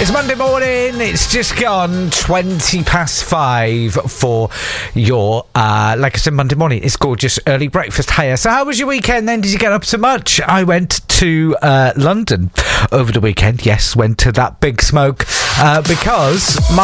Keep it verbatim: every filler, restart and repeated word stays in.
It's Monday morning. It's just gone twenty past five for your, uh, like I said, Monday morning. It's gorgeous early breakfast. Hiya. So how was your weekend then? Did you get up to much? I went to uh, London over the weekend. Yes, went to that Big Smoke uh, because my